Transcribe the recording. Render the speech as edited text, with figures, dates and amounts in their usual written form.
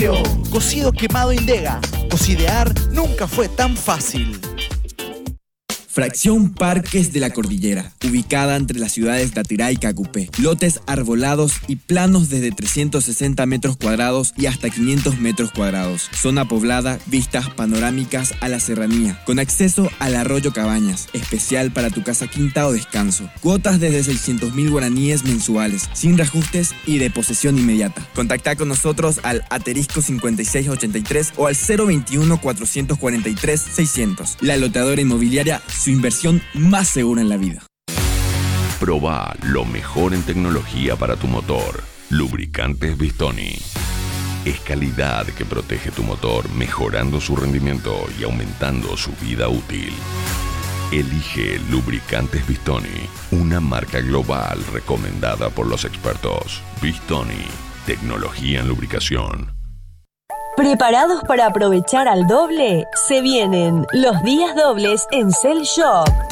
Fracción. Cocido quemado Indega. Cocidear nunca fue tan fácil. Fracción Parques de la Cordillera, ubicada entre las ciudades de Atirá y Cacupé. Lotes arbolados y planos desde 360 metros cuadrados y hasta 500 metros cuadrados. Zona poblada, vistas panorámicas a la serranía, con acceso al arroyo Cabañas, especial para tu casa quinta o descanso. Cuotas desde 600.000 guaraníes mensuales, sin reajustes y de posesión inmediata. Contacta con nosotros al asterisco 5683 o al 021 443 600. La loteadora inmobiliaria, su inversión más segura en la vida. Proba lo mejor en tecnología para tu motor. Lubricantes Bistoni. Es calidad que protege tu motor, mejorando su rendimiento y aumentando su vida útil. Elige Lubricantes Bistoni, una marca global recomendada por los expertos. Bistoni, tecnología en lubricación. ¿Preparados para aprovechar al doble? Se vienen los días dobles en Cell Shop.